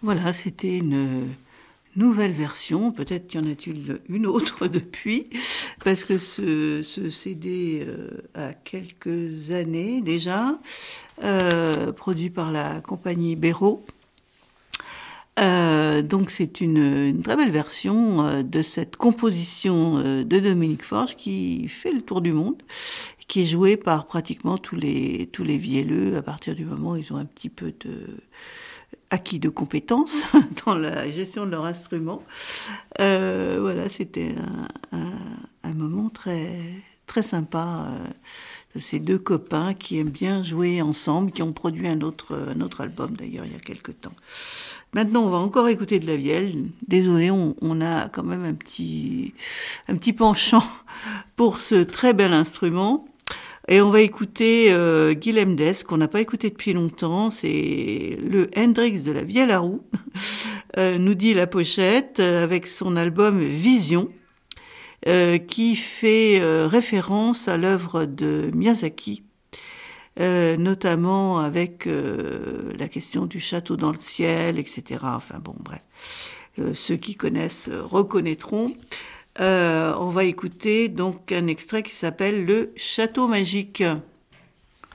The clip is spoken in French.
Voilà, c'était une nouvelle version. Peut-être qu'il y en a-t-il une autre depuis, parce que ce CD a quelques années déjà, produit par la compagnie Béraud. Donc c'est une très belle version de cette composition de Dominique Forge qui fait le tour du monde, qui est jouée par pratiquement tous les vielleux à partir du moment où ils ont un petit peu de acquis de compétences dans la gestion de leur instrument. Voilà, c'était un moment très sympa de ces deux copains qui aiment bien jouer ensemble, qui ont produit un autre album d'ailleurs il y a quelque temps. Maintenant, on va encore écouter de la Vielle. Désolé, on a quand même un petit penchant pour ce très bel instrument. Et on va écouter Guilhem Dès, qu'on n'a pas écouté depuis longtemps. C'est le Hendrix de la Vielle à roue, nous dit la pochette, avec son album Vision, qui fait référence à l'œuvre de Miyazaki, notamment avec la question du château dans le ciel, etc. Enfin bon, bref. Ceux qui connaissent reconnaîtront. On va écouter donc un extrait qui s'appelle Le Château magique.